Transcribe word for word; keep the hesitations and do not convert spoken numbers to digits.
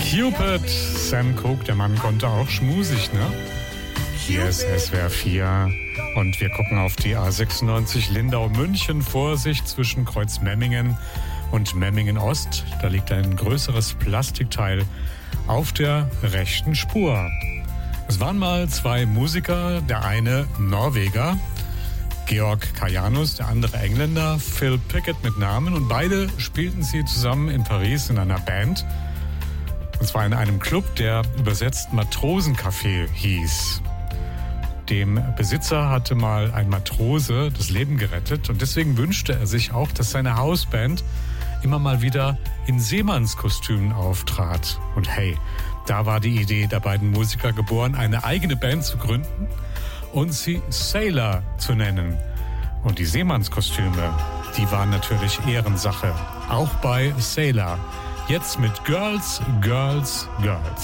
Cupid, Sam Cooke, der Mann konnte auch schmusig, ne? Hier ist S W R vier und wir gucken auf die A sechsundneunzig Lindau-München. Vorsicht zwischen Kreuzmemmingen und Memmingen-Ost. Da liegt ein größeres Plastikteil auf der rechten Spur. Es waren mal zwei Musiker, der eine Norweger, Georg Kajanus, der andere Engländer, Phil Pickett mit Namen. Und beide spielten sie zusammen in Paris in einer Band. Und zwar in einem Club, der übersetzt Matrosencafé hieß. Dem Besitzer hatte mal ein Matrose das Leben gerettet. Und deswegen wünschte er sich auch, dass seine Hausband immer mal wieder in Seemannskostümen auftrat. Und hey, da war die Idee der beiden Musiker geboren, eine eigene Band zu gründen und sie Sailor zu nennen. Und die Seemannskostüme, die waren natürlich Ehrensache. Auch bei Sailor. Jetzt mit Girls, Girls, Girls.